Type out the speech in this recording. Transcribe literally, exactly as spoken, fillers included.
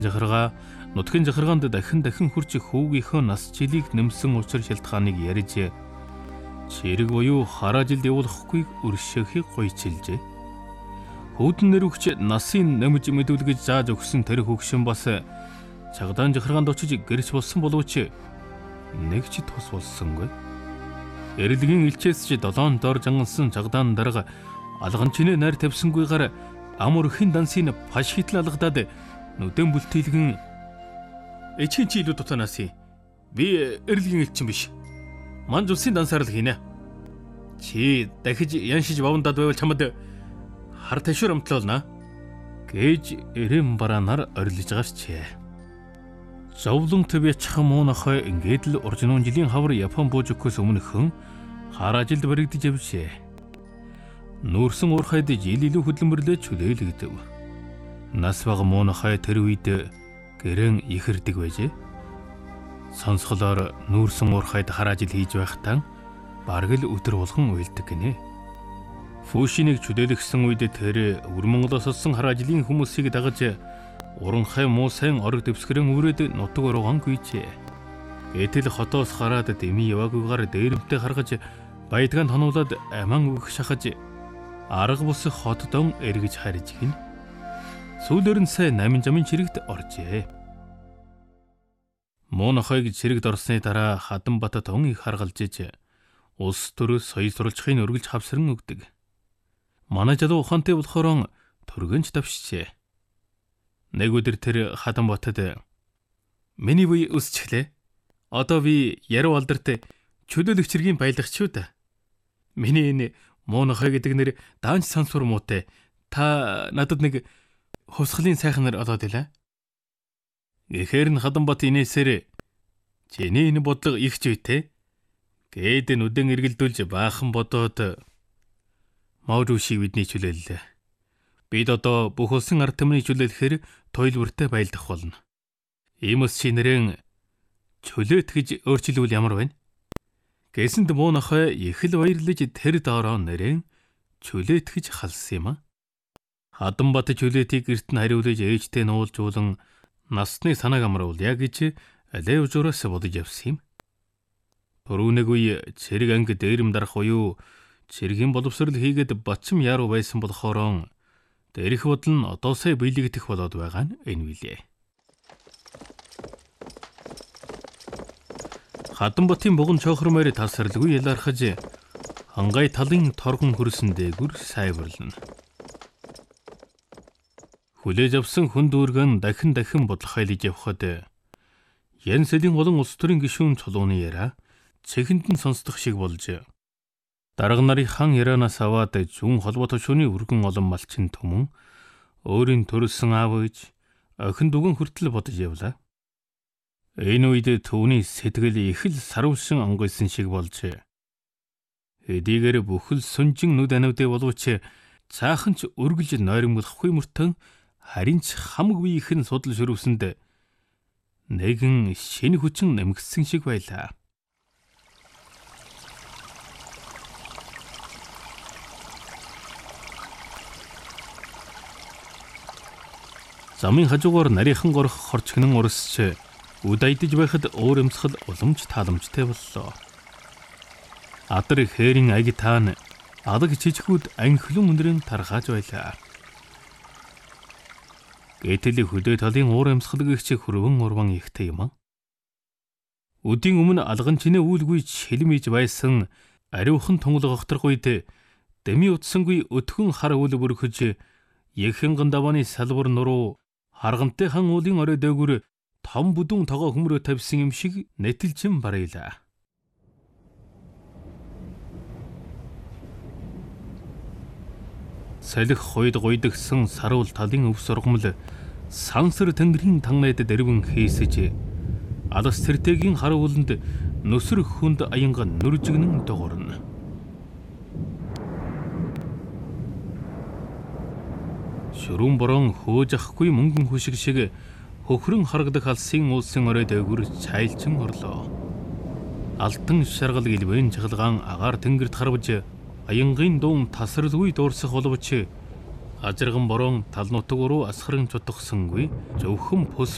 Захарга нутгийн захиргаанд дахин дахин хурж хүүгийнхөө нас жилийг нэмсэн учир шалтгааныг ярьж чирэг буюу хараа жилд явуулахгүй өршөөхийг гуйчилжээ. Хүүдэн нэр өгч насын нэмж мэдүүлгэж зааж өгсөн тэр хөгшин бас цагдаа захиргаанд очиж гэрч болсон боловч нэг ч тус болсонгүй. Эрэлгийн элчээс ч долоон дор жангансан цагдаан дарга алган чинээ найр тавьсангүйгээр амур хэн дансыг паш хитл алгадаад нүдэн бүлтэлгэн эчийн чи илүү дутанаас би эрэлгийн элчин биш. Манж улсын дансаар л хийнэ. Чи дахиж яншиж бавандад байвал чамд хар ташуур амтлуулна гэж эрэм бараанаар орилж гарчээ. Зовлон төвячхан муунахай ингээд л оржинон жилийн хавар Япон буужөхөөс өмнөхөн хараа жилд баригдаж явжээ. Нүүрсэн уурхайд жил илүү хөдөлмөрлөө чөлөөлөгдөв. Нас бага муунахай тэр үед гэрэн ихэрдэг байжээ. Сонсголоор нүүрсэн уурхайд хараа жил хийж байхдаа бараг л өдөр болгон уйлдаг гинэ. Фүшинийг чөлөөлөгсөн үед тэр өвөр Монголоос олсон хараа жилийн хүмүүсийг дагаж уранхай муусайн орог дэвсгэрэн өрөөд нутаг уруугаан гүйжээ. Гэтэл хотоос гараад дэми яваагүйгээр дээрэмтэй харгаж баядгаан тонуулаад аман өгөх шахаж арга бус хотдон эргэж харж гин. Сүүлээр нь сайн намын жамын чирэгт оржээ. Муунахайг чирэгт орсны дараа Хаданбат тун их харгалжиж улс төр соёл сурвалжхыг өргөлж хавсран өгдөг. Манай залуу ухаантай болохоор төргөнч давшжээ. Нэг өдөр тэр Хаданбатад миний буй өсчихлээ. Одоо би яруу алдарт чөлөөлөх чиргийн баялагч шүү дээ. Миний энэ Муунахай гэдэг нэр даанч сансур муутай. Та надад нэг хувсгалын сайхан нар олоод илаа. Гэхээр нь Хаданбат инээсээр чиний энэ бодлого их ч үйтэй. Гээд нүдэн эргэлдүүлж баахан бодоод Маурушиг бидний чөлөөллөө. Бид одоо бүх улсын ард түмний чөлөөлөхөр тойлбортой байлдах болно. Иймээс чи нэрэн чөлөөт гэж өөрчилвөл ямар байна? Гэсэнд Муунахай их л баярлаж тэр доороо нэрэн чөлөөт гэж халсан юм а. Хаданбат чөлөөтийг гэрт нь хариулж ээжтэй нуулжуулан насны санааг амруулъя гэж алеужураас бодож явсан юм. Төрүүнэг үе цэрэг анги дээрэм дарах буюу цэргийн боловсрол хийгээд бачим яруу байсан болохоор дээрх бодол нь одоо сая биелэгдэх болоод байгаа нь энэ билээ. Хаданбатын буган чохромоор тасралгүй ялархаж хангай талын торгон хөрсөн дээгүр сайварлана. Хүлээж авсан хүн дүүргэн дахин дахин бодлохайлж явхад Ян сэлийн олон улс төрийн гишүүн чулууны яриа цэхэнд нь сонсдох шиг болж дарга нарын хан ярианаас аваад зүүн холбоо тушууны өргөн олон малчин түмэн өөрийн төрөлсөн аав ээж охин дүүгэн хүртэл бодож явлаа. Энэ үед түүний сэтгэл их л сарвшин онгойсон шиг болж хэдийгээр бүхэл сүнжин нүд анивдээ боловч цаахан ч өргөлж нойрмолохгүй мөртөн харин ч хамаг биехэн судал шөрөвсөнд нэгэн шинэ хүчин нэмгдсэн шиг байлаа. Замын хажуугаар нарийнхан горох хорчгнэн урсч үд айдж байхад өөр эмсгэл уламж тааламжтай боллоо. Адар хээрийн аяг таан адаг чижгүүд анхлын өндрийн тархааж байлаа. Гэтэл хөдөө талын уур эмсгэлгэгч хөрвөн урван ихтэй юм а. Өдийн өмнө алган чинээ үүлгүй шилмиж байсан ариухан тунгалаг огторх үед дэми утсангүй өтгөн хар үл бүрхэж яхэн гандаваны салбар нуруу харгантай хан уулын орой дээгүр том бүдүүн тогоо хөмрөө тавьсан юм шиг нэтэлжин барайлаа. Салхи хойд гойдгсан саруул талын өв сургамл сансар тэнгэрийн тангайд дэрвэн хийсэж алс тэртэгийн хар ууланд нөсөр хүнд аянга нүржигнэн дуурна. Шүрүүн борон хөөж ахгүй мөнгөн хүшиг шиг хөхрөн харагдах алсын улсын орой дээгүр чайлчин орлоо. Алтан шаргал гэлбэн чахалгаан агаар тэнгэрт харвж аянгийн дуун тасралгүй дуурсах боловч ажирган борон тал нутаг руу асхран чутгсангүй зөвхөн пус